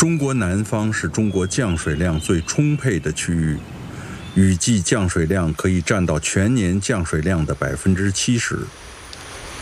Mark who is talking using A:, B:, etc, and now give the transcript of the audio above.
A: 中国南方是中国降水量最充沛的区域，雨季降水量可以占到全年降水量的70%。